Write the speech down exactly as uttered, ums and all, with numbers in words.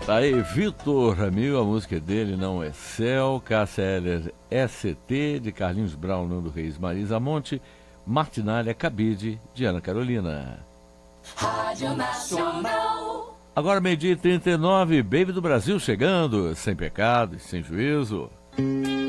Tá aí, Vitor Ramil, a música dele Não É Céu, Cássia Eller S T, de Carlinhos Brown, Nando Reis, Marisa Monte, Martinália Cabide, de Ana Carolina. Rádio Nacional. Agora meio-dia e trinta e nove, Baby do Brasil chegando, sem pecado e sem juízo.